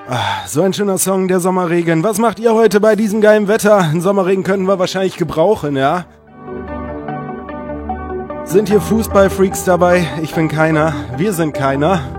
So ein schöner Song, der Sommerregen. Was macht ihr heute bei diesem geilen Wetter? Einen Sommerregen könnten wir wahrscheinlich gebrauchen, ja? Sind hier Fußballfreaks dabei? Ich bin keiner. Wir sind keiner.